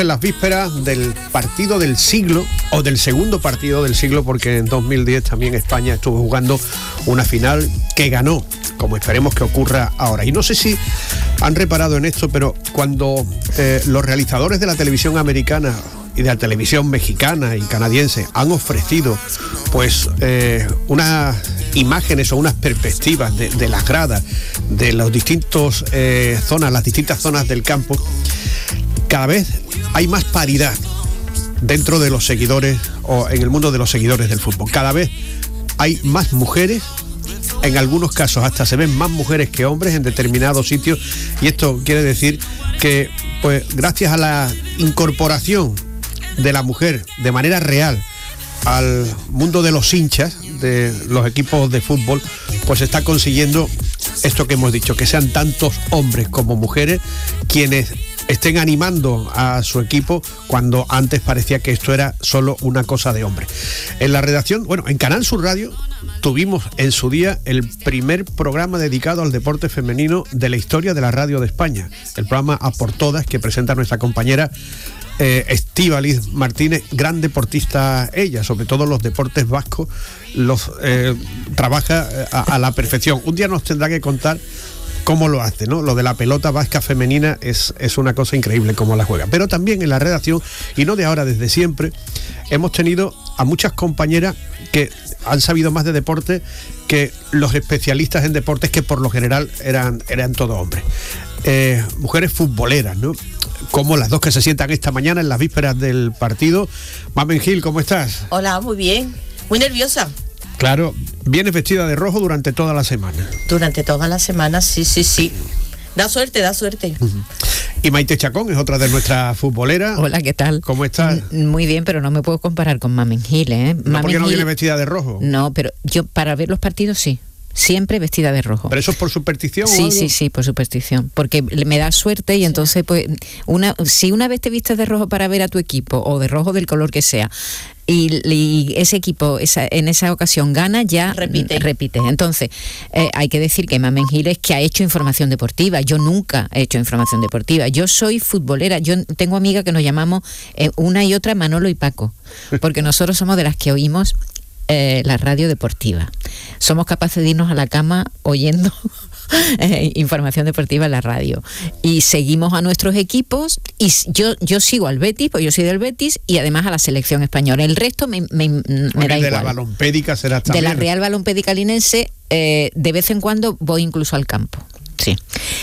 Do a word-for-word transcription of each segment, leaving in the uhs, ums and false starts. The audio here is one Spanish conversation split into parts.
En las vísperas del partido del siglo, o del segundo partido del siglo, porque en dos mil diez también España estuvo jugando una final que ganó, como esperemos que ocurra ahora. Y no sé si han reparado en esto, pero cuando eh, los realizadores de la televisión americana y de la televisión mexicana y canadiense han ofrecido pues eh, unas imágenes o unas perspectivas de, de las gradas, de las distintas eh, zonas, las distintas zonas del campo, cada vez hay más paridad dentro de los seguidores o en el mundo de los seguidores del fútbol. Cada vez hay más mujeres, en algunos casos hasta se ven más mujeres que hombres en determinados sitios, y esto quiere decir que pues gracias a la incorporación de la mujer de manera real al mundo de los hinchas de los equipos de fútbol, pues se está consiguiendo esto que hemos dicho, que sean tantos hombres como mujeres quienes estén animando a su equipo, cuando antes parecía que esto era solo una cosa de hombres. En la redacción, bueno, en Canal Sur Radio tuvimos en su día el primer programa dedicado al deporte femenino de la historia de la radio de España, el programa A por Todas, que presenta nuestra compañera eh, Estíbaliz Martínez, gran deportista ella, sobre todo los deportes vascos, los eh, trabaja a, a la perfección. Un día nos tendrá que contar cómo lo hace, ¿no? Lo de la pelota vasca femenina es, es una cosa increíble cómo la juega. Pero también en la redacción, y no de ahora, desde siempre, hemos tenido a muchas compañeras que han sabido más de deporte que los especialistas en deportes, que por lo general eran, eran todos hombres. Eh, mujeres futboleras, ¿no? Como las dos que se sientan esta mañana en las vísperas del partido. Mamen Gil, ¿cómo estás? Hola, muy bien. Muy nerviosa. Claro, vienes vestida de rojo durante toda la semana. Durante toda la semana, sí, sí, sí. Da suerte, da suerte. Uh-huh. Y Maite Chacón es otra de nuestras futboleras. Hola, ¿qué tal? ¿Cómo estás? Muy bien, pero no me puedo comparar con Mamen Gil, ¿eh? ¿No, Mamen ¿Por qué no Gil... viene vestida de rojo? No, pero yo para ver los partidos sí. Siempre vestida de rojo. ¿Pero eso es por superstición sí, o algo? Sí, sí, por superstición. Porque me da suerte y sí. Entonces, pues, una, si una vez te vistes de rojo para ver a tu equipo, o de rojo del color que sea, y, y ese equipo esa, en esa ocasión gana, ya repite. repite. Entonces, eh, hay que decir que Mamen Gil es que ha hecho información deportiva. Yo nunca he hecho información deportiva. Yo soy futbolera. Yo tengo amigas que nos llamamos eh, una y otra Manolo y Paco, porque nosotros somos de las que oímos Eh, la radio deportiva. Somos capaces de irnos a la cama oyendo eh, información deportiva en la radio. Y seguimos a nuestros equipos, y yo, yo sigo al Betis, pues yo soy del Betis, y además a la selección española. El resto me, me, me da igual. De la balompédica será también. De la Real Balompédica Linense, eh, de vez en cuando voy incluso al campo. Sí.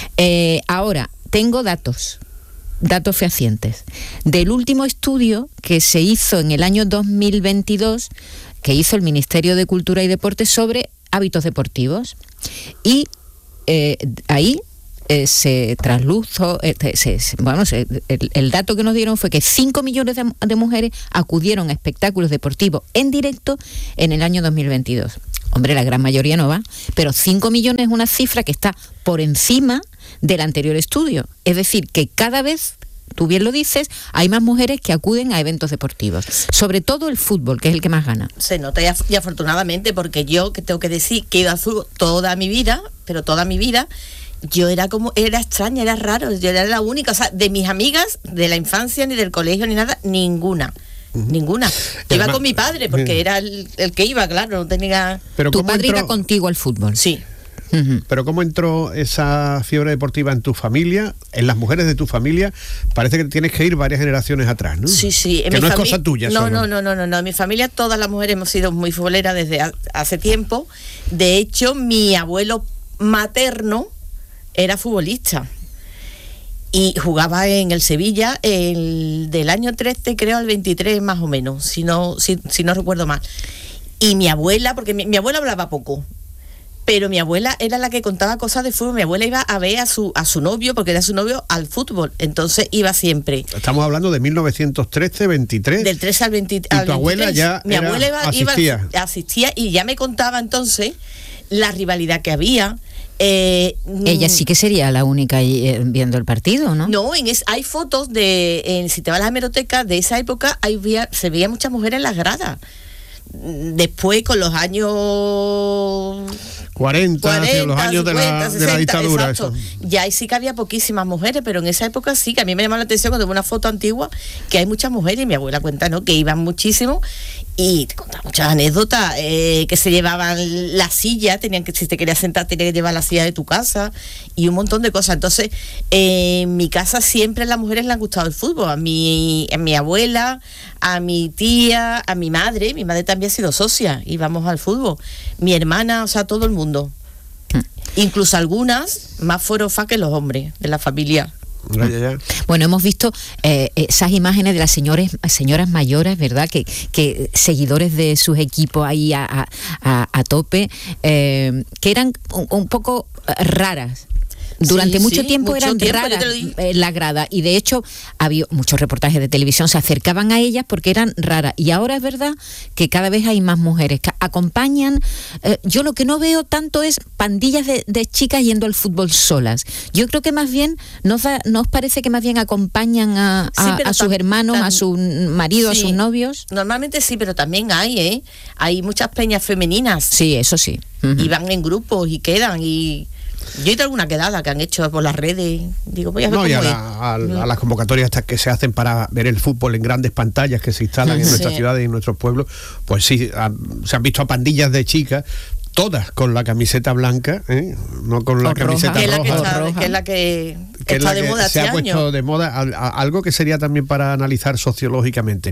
Eh, ahora, tengo datos. Datos fehacientes. Del último estudio que se hizo en el año dos mil veintidós, que hizo el Ministerio de Cultura y Deportes sobre hábitos deportivos. Y eh, ahí eh, se trasluzo, eh, se, se, bueno, se, el, el dato que nos dieron fue que cinco millones de, de mujeres acudieron a espectáculos deportivos en directo en el año dos mil veintidós. Hombre, la gran mayoría no va, pero cinco millones es una cifra que está por encima del anterior estudio. Es decir, que cada vez, tú bien lo dices, hay más mujeres que acuden a eventos deportivos, sobre todo el fútbol, que es el que más gana. Se nota y, y afortunadamente, porque yo, que tengo que decir que he ido al fútbol toda mi vida, pero toda mi vida, yo era como, era extraña, era raro, yo era la única, o sea, de mis amigas, de la infancia, ni del colegio, ni nada, ninguna. Ninguna. Iba además, con mi padre, porque sí. era el, el que iba, claro, no tenía... Pero tu padre entró... iba contigo al fútbol. Sí. Uh-huh. Pero ¿cómo entró esa fiebre deportiva en tu familia, en las mujeres de tu familia? Parece que tienes que ir varias generaciones atrás, ¿no? Sí, sí. En que no fami- es cosa tuya. No, solo. no, no, no, no, no. En mi familia todas las mujeres hemos sido muy futboleras desde a- hace tiempo. De hecho, mi abuelo materno era futbolista. Y jugaba en el Sevilla el, del año trece, creo, al veintitrés más o menos, si no, si, si no recuerdo mal. Y mi abuela, porque mi, mi abuela hablaba poco, pero mi abuela era la que contaba cosas de fútbol. Mi abuela iba a ver a su a su novio, porque era su novio, al fútbol. Entonces iba siempre. Estamos hablando de mil novecientos trece, veintitrés. Del trece al veintitrés. Y tu abuela ya mi era, abuela iba, asistía. Iba, asistía y ya me contaba entonces la rivalidad que había. Eh, Ella sí que sería la única ahí viendo el partido, ¿no? No, en es, hay fotos de, en, si te vas a la hemeroteca de esa época, hay, se veía muchas mujeres en las gradas. Después, con los años cuarenta, cuarenta los años cincuenta, de, la, sesenta, de la dictadura. Exacto. Ya ahí sí que había poquísimas mujeres, pero en esa época sí, que a mí me llamó la atención cuando veo una foto antigua, que hay muchas mujeres, y mi abuela cuenta, ¿no?, que iban muchísimo, y te contaba muchas anécdotas, eh, que se llevaban la silla, tenían que, si te querías sentar, tenías que llevar la silla de tu casa, y un montón de cosas. Entonces, eh, en mi casa siempre a las mujeres les ha gustado el fútbol, a mi, a mi abuela, a mi tía, a mi madre, mi madre también ha sido socia, íbamos al fútbol, mi hermana, o sea, todo el mundo. Hmm. Incluso algunas más forofas que los hombres de la familia. Ya, ya, ya. Bueno, hemos visto eh, esas imágenes de las señores, señoras mayores, ¿verdad? Que, que seguidores de sus equipos ahí a, a, a tope, eh, que eran un, un poco raras. Durante sí, mucho sí, tiempo mucho eran tiempo, raras en la grada, y de hecho había muchos reportajes de televisión, se acercaban a ellas porque eran raras, y ahora es verdad que cada vez hay más mujeres que acompañan. Eh, yo lo que no veo tanto es pandillas de, de chicas yendo al fútbol solas. Yo creo que más bien nos, da, nos parece que más bien acompañan a, a, sí, a sus tan, hermanos, tan, a su marido, sí, a sus novios. Normalmente sí, pero también hay, ¿eh? Hay muchas peñas femeninas. Sí, eso sí. Uh-huh. Y van en grupos y quedan y... Yo he ido a alguna quedada que han hecho por las redes, digo, voy a ver no, cómo y a, es. La, a, a las convocatorias estas que se hacen para ver el fútbol en grandes pantallas que se instalan sí. en nuestras ciudades y en nuestros pueblos, pues sí, a, se han visto a pandillas de chicas, todas con la camiseta blanca, ¿eh? No con la o camiseta roja, roja, que, roja, está, roja. Que es la que, que está es la de que moda este se ha puesto año. de moda, a, a, algo que sería también para analizar sociológicamente.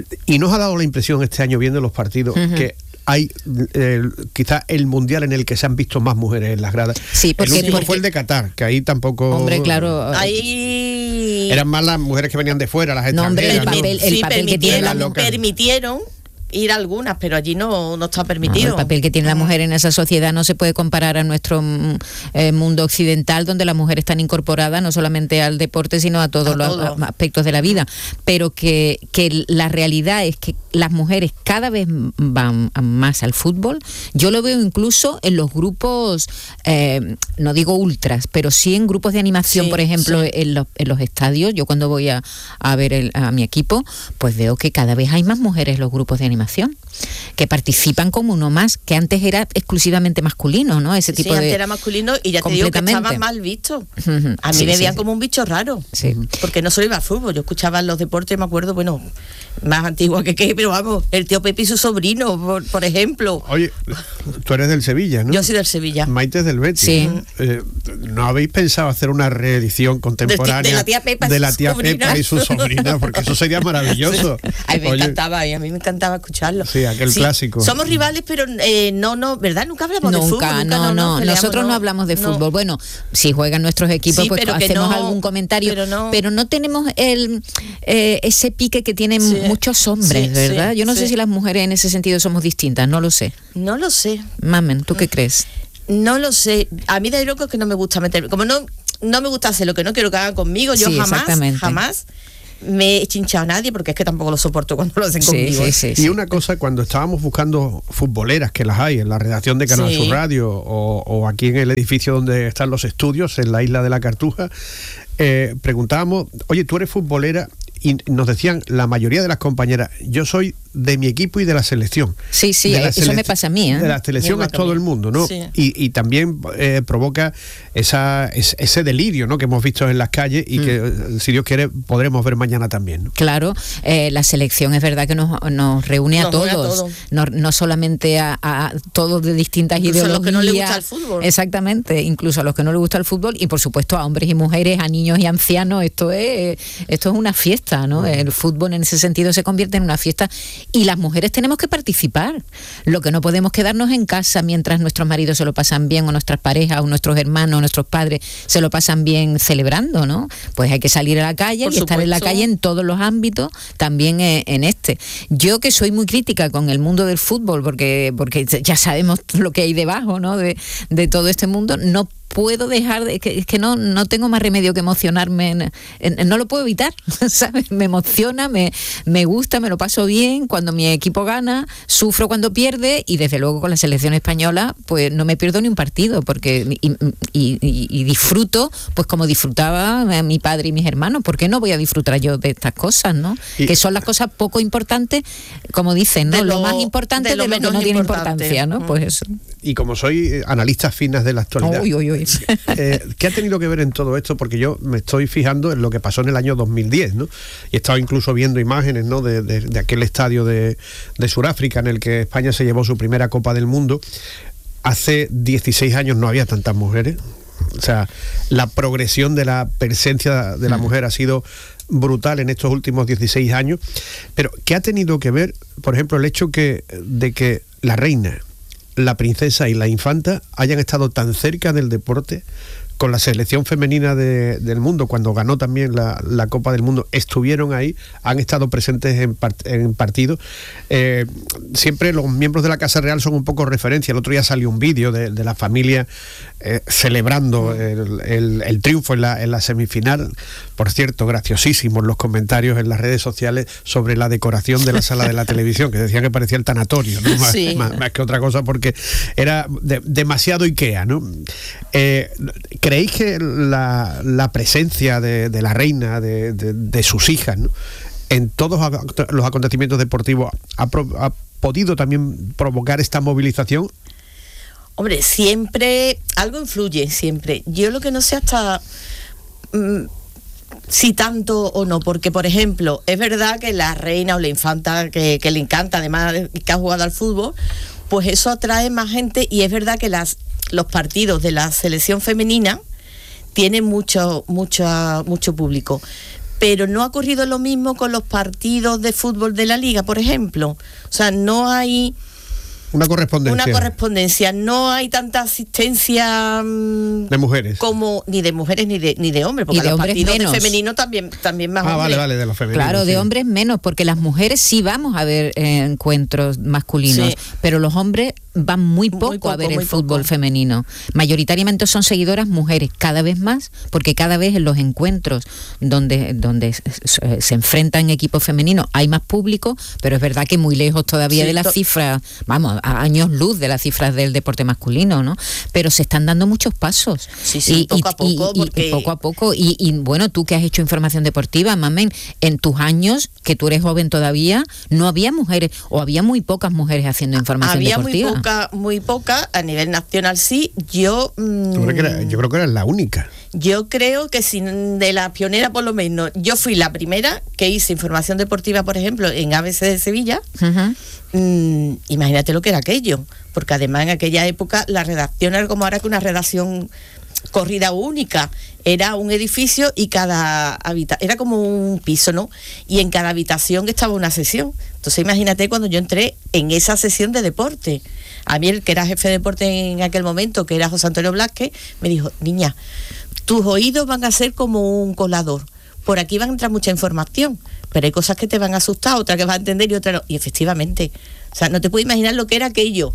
Y nos ha dado la impresión este año viendo los partidos uh-huh. que hay eh, quizás el mundial en el que se han visto más mujeres en las gradas. Sí, porque, el último porque, fue el de Qatar, que ahí tampoco... Hombre, claro. Ahí... Eran más las mujeres que venían de fuera, las no, extranjeras. Hombre, el papel, ¿no? el sí, papel que tiene la mujer. Permitieron ir algunas, pero allí no, no está permitido. No, el papel que tiene la mujer en esa sociedad no se puede comparar a nuestro eh, mundo occidental, donde la mujer está incorporada no solamente al deporte, sino a todos a los todo. aspectos de la vida. Pero que, que la realidad es que las mujeres cada vez van más al fútbol. Yo lo veo incluso en los grupos, eh, no digo ultras, pero sí en grupos de animación, sí, por ejemplo, sí. en, los, en los estadios. Yo cuando voy a, a ver el, a mi equipo, pues veo que cada vez hay más mujeres en los grupos de animación, que participan como uno más, que antes era exclusivamente masculino, ¿no? Ese tipo sí, de... antes era masculino y ya te digo que estaba mal visto. Uh-huh. A mí sí, me veían sí, como un bicho raro, sí. porque no solo iba al fútbol, yo escuchaba los deportes, me acuerdo, bueno, más antigua que qué, pero vamos, el tío Pepe y su sobrino, por, por ejemplo. Oye, tú eres del Sevilla, ¿no? Yo soy del Sevilla. Maite es del Betis. Sí. Eh, ¿No habéis pensado hacer una reedición contemporánea de, de la tía Pepa, de la tía Pepa y su sobrina? Porque eso sería maravilloso. Sí. A mí me Oye, encantaba, y a mí me encantaba escucharlo. Sí, aquel sí. clásico. Somos rivales, pero eh, no, no, ¿verdad? Nunca hablamos nunca, de fútbol. Nunca, no, no, no. Nosotros no, no hablamos de fútbol. No. Bueno, si juegan nuestros equipos, sí, pues hacemos no, algún comentario, pero no, pero no tenemos el eh, ese pique que tienen sí. muchos hombres, sí, ¿verdad? Sí, Yo no sí. sé si las mujeres en ese sentido somos distintas, no lo sé. No lo sé. Mamen, ¿tú qué crees? No lo sé. A mí de loco es que no me gusta meterme. Como no, no me gusta hacer lo que no quiero que hagan conmigo, yo sí, jamás, jamás me he chinchado a nadie, porque es que tampoco lo soporto cuando lo hacen sí, conmigo. Sí, sí, y sí. una cosa, cuando estábamos buscando futboleras, que las hay en la redacción de Canal sí. Sur Radio o, o aquí en el edificio donde están los estudios, en la isla de la Cartuja, eh, preguntábamos, oye, ¿tú eres futbolera? Y nos decían la mayoría de las compañeras, yo soy de mi equipo y de la selección. Sí, sí, eso selec- me pasa a mí. ¿eh? De la selección es todo el mundo, ¿no? Sí. Y, y también eh, provoca esa, es, ese delirio, ¿no?, que hemos visto en las calles y mm. que, si Dios quiere, podremos ver mañana también, ¿no? Claro, eh, la selección es verdad que nos, nos reúne nos a todos, todo. no, no solamente a, a todos de distintas incluso ideologías. A los que no les gusta el fútbol. Exactamente, incluso a los que no les gusta el fútbol, y por supuesto a hombres y mujeres, a niños y ancianos. Esto es, esto es una fiesta, ¿no? Mm. El fútbol en ese sentido se convierte en una fiesta, y las mujeres tenemos que participar. Lo que no podemos quedarnos en casa mientras nuestros maridos se lo pasan bien, o nuestras parejas, o nuestros hermanos, o nuestros padres se lo pasan bien celebrando, ¿no? Pues hay que salir a la calle Por y supuesto. estar en la calle en todos los ámbitos, también en este. Yo, que soy muy crítica con el mundo del fútbol, porque, porque ya sabemos lo que hay debajo, ¿no?, de, de todo este mundo, no puedo dejar de, que, es que no, no tengo más remedio que emocionarme, en, en, no lo puedo evitar, ¿sabes? Me emociona, me, me gusta, me lo paso bien cuando mi equipo gana, sufro cuando pierde, y desde luego con la selección española pues no me pierdo ni un partido, porque y, y, y, y disfruto pues como disfrutaba mi padre y mis hermanos. ¿Por qué no voy a disfrutar yo de estas cosas, no? Y, que son las cosas poco importantes, como dicen, ¿no? Lo, lo más importante de lo, de lo que no tiene importancia, ¿no? Pues eso. Y como soy analista finas de la actualidad, uy, uy, uy. Eh, ¿qué ha tenido que ver en todo esto? Porque yo me estoy fijando en lo que pasó en el año dos mil diez, ¿no? Y he estado incluso viendo imágenes, ¿no?, de, de, de aquel estadio de, de Sudáfrica en el que España se llevó su primera Copa del Mundo. Hace dieciséis años no había tantas mujeres. O sea, la progresión de la presencia de la mujer ha sido brutal en estos últimos dieciséis años. Pero ¿qué ha tenido que ver, por ejemplo, el hecho que, de que la reina, la princesa y la infanta hayan estado tan cerca del deporte? Con la selección femenina de, del mundo, cuando ganó también la, la Copa del Mundo, estuvieron ahí, han estado presentes en, part, en partidos. Eh, siempre los miembros de la Casa Real son un poco referencia. El otro día salió un vídeo de, de la familia eh, celebrando el, el, el triunfo en la, en la semifinal. Por cierto, graciosísimos los comentarios en las redes sociales sobre la decoración de la sala de la televisión, que decían que parecía el tanatorio, ¿no? Más, sí. más, más que otra cosa, porque era de, demasiado Ikea, ¿no? Eh, ¿Creéis que la, la presencia de, de la reina, de, de, de sus hijas, ¿no?, en todos los acontecimientos deportivos ha, pro, ha podido también provocar esta movilización? Hombre, siempre algo influye, siempre. Yo lo que no sé hasta mmm, si tanto o no, porque por ejemplo, es verdad que la reina o la infanta que, que le encanta, además que ha jugado al fútbol, pues eso atrae más gente, y es verdad que las los partidos de la selección femenina tienen mucho, mucho, mucho público. Pero no ha ocurrido lo mismo con los partidos de fútbol de la Liga, por ejemplo. O sea, no hay una correspondencia. Una correspondencia. No hay tanta asistencia mmm, de mujeres. Como ni de mujeres ni de ni de hombres, porque y de los hombres partidos menos. De femenino también también más ah, hombres. vale, vale, de los femeninos. Claro, sí. De hombres menos, porque las mujeres sí vamos a ver eh, encuentros masculinos, sí. Pero los hombres van muy poco, muy poco a ver el fútbol poco. femenino. Mayoritariamente son seguidoras mujeres, cada vez más, porque cada vez en los encuentros donde, donde se, se enfrentan equipos femeninos hay más público, pero es verdad que muy lejos todavía sí, de las cifras, vamos, a años luz de las cifras del deporte masculino, ¿no? Pero se están dando muchos pasos. Sí, sí, y, poco a poco. Y, porque... y poco a poco. Y, y bueno, tú que has hecho información deportiva, Mamen, en tus años, que tú eres joven todavía, no había mujeres, o había muy pocas mujeres haciendo información había deportiva. Muy poca, muy poca, a nivel nacional sí. Yo mmm, ¿Tú crees que era, yo creo que eras la única. Yo creo que sin de la pionera por lo menos, yo fui la primera que hice información deportiva, por ejemplo, en A B C de Sevilla. Uh-huh. Mm, imagínate lo que era aquello, porque además en aquella época la redacción era como ahora que una redacción corrida única, era un edificio y cada habitación, era como un piso, ¿no? Y en cada habitación estaba una sesión. Entonces imagínate cuando yo entré en esa sesión de deporte. A mí el que era jefe de deporte en aquel momento, que era José Antonio Blasque, me dijo, niña, tus oídos van a ser como un colador. Por aquí va a entrar mucha información, pero hay cosas que te van a asustar, otras que vas a entender y otras no. Y efectivamente, o sea, no te puedes imaginar lo que era aquello.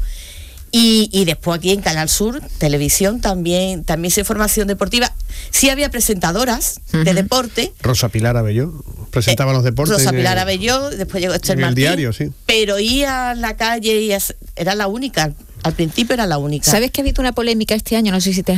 Y, y después aquí en Canal Sur, televisión, también también hice información deportiva. Sí había presentadoras uh-huh. de deporte. Rosa Pilar Abelló presentaba eh, los deportes. Rosa Pilar el, Abelló, después llegó Esther Martín. En el diario, sí. Pero iba a la calle y era la única. Al principio era la única. ¿Sabes que ha habido una polémica este año? No sé si te has